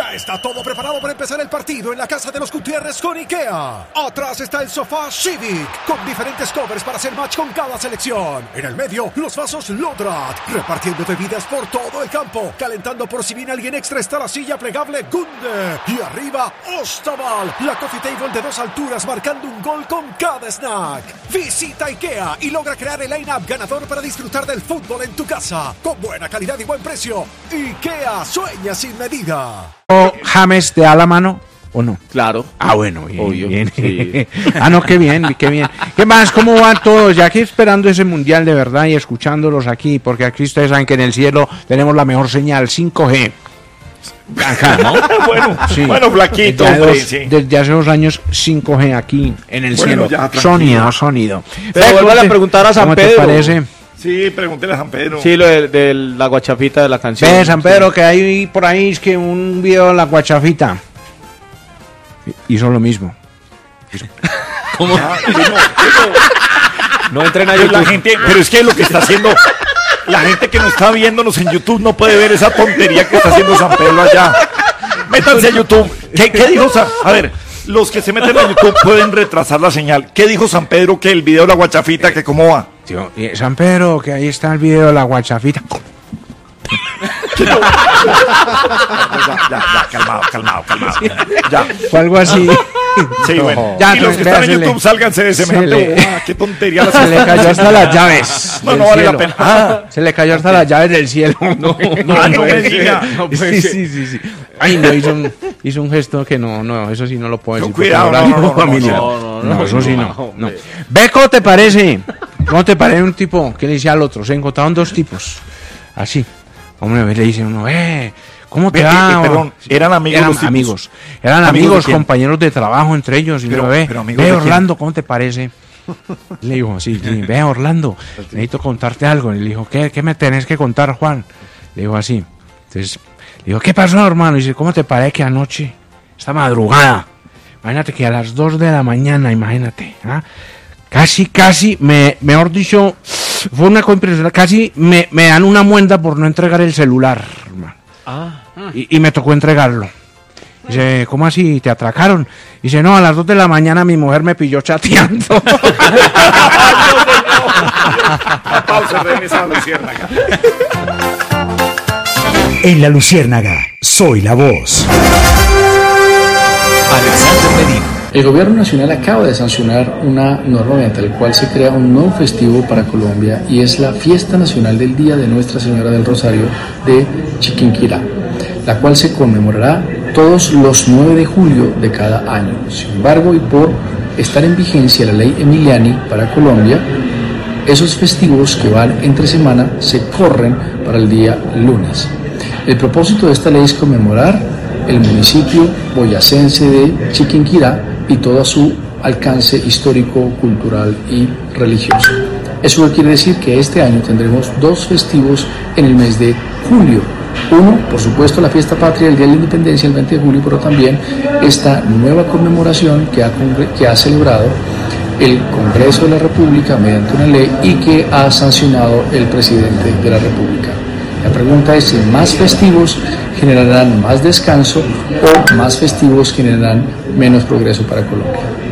Ya está todo preparado para empezar el partido en la casa de los Gutiérrez con IKEA. Atrás está el sofá Civic, con diferentes covers para hacer match con cada selección. En el medio, los vasos Lodrat, repartiendo bebidas por todo el campo. Calentando por si viene alguien extra está la silla plegable Gunde. Y arriba, Ostaval, la coffee table de 2 alturas marcando un gol con cada snack. Visita IKEA y logra crear el line-up ganador para disfrutar del fútbol en tu casa. Con buena calidad y buen precio. IKEA sueña sin medida. James te da la mano o no? Claro. Ah, bueno, bien. Obvio, bien. sí. Ah, no, qué bien, qué bien. ¿Qué más? ¿Cómo van todos? Ya aquí esperando ese mundial de verdad y escuchándolos aquí, porque aquí ustedes saben que en el cielo tenemos la mejor señal, 5G. Acá, ¿no? Bueno, flaquito, hombre, sí. Desde hace 2 años, 5G aquí en el cielo. Ya, sonido. Pero vuelvan a preguntar a San ¿Cómo Pedro. te parece? Sí, pregúntele a San Pedro. Sí, lo de la guachafita de la canción. Ve, San Pedro, que hay por ahí es que un video de la guachafita hizo lo mismo. ¿Cómo? No entren a Pues YouTube. la gente, pero es que lo que está haciendo la gente que no está viéndonos en YouTube no puede ver esa tontería que está haciendo San Pedro allá. Métanse a YouTube. ¿Qué dijo San? A ver, los que se meten a YouTube pueden retrasar la señal. ¿Qué dijo San Pedro que el video de la guachafita, que cómo va? Tío, San Pedro, que ahí está el video de la guachafita. Ya, calmado. Ya. Fue algo así. Sí, bueno. Ya, y los que están en YouTube, sálganse de semejante. Qué tontería. Se le cayó hasta las llaves. No vale la pena. Se le cayó hasta las llaves del cielo. No me diga. Sí. Ay, no, hizo un gesto que no, eso sí no lo puedo decir. Cuidado, no, eso sí no. Ve, ¿cómo te parece? ¿Cómo te parece un tipo que le dice al otro? Se encontraron 2 tipos. Así. Hombre, le dice uno, ¿cómo te va? Perdón, eran amigos los tipos. Eran ¿Amigos amigos, de quién? compañeros de trabajo entre ellos. Y Pero amigos ve de Orlando, ¿cómo te parece? Le dijo, sí, ve Orlando, necesito contarte algo. Y le dijo, ¿qué me tenés que contar, Juan? Le dijo así. Entonces, le dijo, ¿qué pasó, hermano? Y dice, ¿cómo te parece que anoche, esta madrugada, imagínate que a las 2 de la mañana, imagínate, casi, mejor dicho, fue una cosa impresionante, casi me dan una muenda por no entregar el celular, hermano. Y me tocó entregarlo. Dice, ¿cómo así? ¿Te atracaron? Dice, no, a las 2 de la mañana mi mujer me pilló chateando. Pausa, regresa a la Luciérnaga. En La Luciérnaga, soy la voz. Alexander Medina. El gobierno nacional acaba de sancionar una norma mediante la cual se crea un nuevo festivo para Colombia y es la Fiesta Nacional del Día de Nuestra Señora del Rosario de Chiquinquirá, la cual se conmemorará todos los 9 de julio de cada año. Sin embargo, y por estar en vigencia la ley Emiliani para Colombia, esos festivos que van entre semana se corren para el día lunes. El propósito de esta ley es conmemorar el municipio boyacense de Chiquinquirá y todo su alcance histórico, cultural y religioso. Eso quiere decir que este año tendremos 2 festivos en el mes de julio. Uno, por supuesto, la fiesta patria, el Día de la Independencia, el 20 de julio, pero también esta nueva conmemoración que ha celebrado el Congreso de la República mediante una ley y que ha sancionado el presidente de la República. La pregunta es si más festivos generarán más descanso o más festivos generarán menos progreso para Colombia.